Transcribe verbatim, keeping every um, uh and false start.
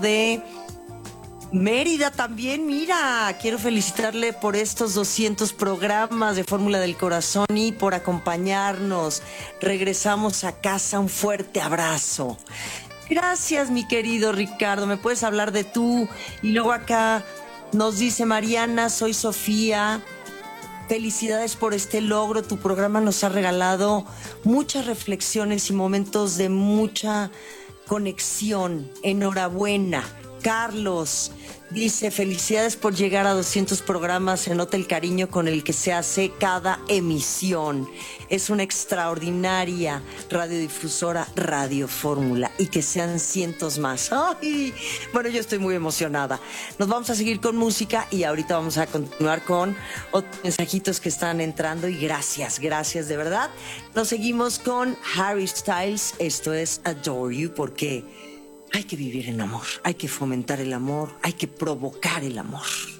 de Mérida también. Mira, quiero felicitarle por estos doscientos programas de Fórmula del Corazón y por acompañarnos. Regresamos a casa, un fuerte abrazo. Gracias, mi querido Ricardo. ¿Me puedes hablar de tú? Y luego acá nos dice Mariana, soy Sofía. Felicidades por este logro. Tu programa nos ha regalado muchas reflexiones y momentos de mucha conexión. Enhorabuena. Carlos dice, felicidades por llegar a doscientos programas. Se nota el cariño con el que se hace cada emisión. Es una extraordinaria radiodifusora Radio Fórmula y que sean cientos más. ¡Ay! Bueno, yo estoy muy emocionada. Nos vamos a seguir con música y ahorita vamos a continuar con otros mensajitos que están entrando y gracias, gracias de verdad. Nos seguimos con Harry Styles. Esto es Adore You porque hay que vivir en amor, hay que fomentar el amor, hay que provocar el amor.